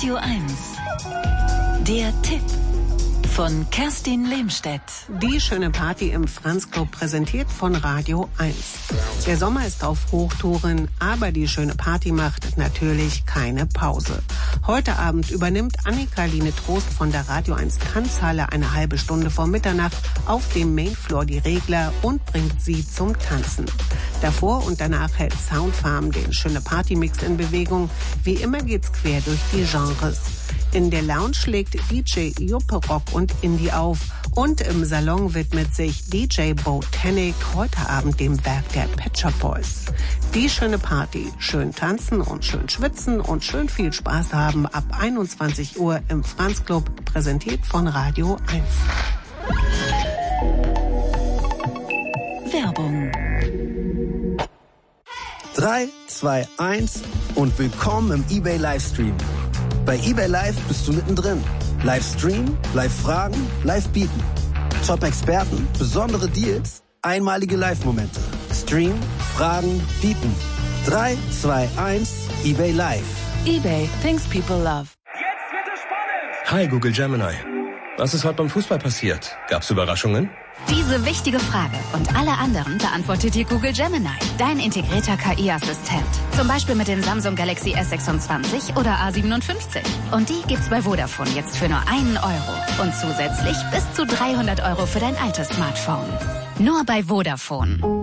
Radio 1. Der Tipp von Kerstin Lehmstedt. Die schöne Party im Franz Club präsentiert von Radio 1. Der Sommer ist auf Hochtouren, aber die schöne Party macht natürlich keine Pause. Heute Abend übernimmt Annika-Line Trost von der Radio 1 Tanzhalle eine halbe Stunde vor Mitternacht auf dem Mainfloor die Regler und bringt sie zum Tanzen. Davor und danach hält Soundfarm den schöne Party-Mix in Bewegung. Wie immer geht's quer durch die Genres. In der Lounge legt DJ Juppe Rock und Indie auf und im Salon widmet sich DJ Botanic heute Abend dem Werk der Pet Shop Boys. Die schöne Party, schön tanzen und schön schwitzen und schön viel Spaß haben ab 21 Uhr im Franz Club, präsentiert von Radio 1. Werbung. 3, 2, 1 und willkommen im eBay Livestream. Bei eBay Live bist du mittendrin. Livestream, Live-Fragen, Live-Bieten. Top-Experten, besondere Deals, einmalige Live-Momente. Stream, Fragen, Bieten. 3, 2, 1, eBay Live. eBay, things people love. Jetzt wird es spannend! Hi Google Gemini. Was ist heute beim Fußball passiert? Gab's Überraschungen? Diese wichtige Frage und alle anderen beantwortet dir Google Gemini, dein integrierter KI-Assistent. Zum Beispiel mit dem Samsung Galaxy S26 oder A57. Und die gibt's bei Vodafone jetzt für nur €1. Und zusätzlich bis zu 300 € für dein altes Smartphone. Nur bei Vodafone.